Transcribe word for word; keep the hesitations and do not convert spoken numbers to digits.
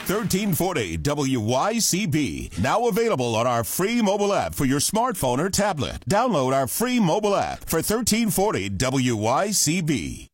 thirteen forty W Y C B. Now available on our free mobile app for your smartphone or tablet. Download our free mobile app for thirteen forty W Y C B.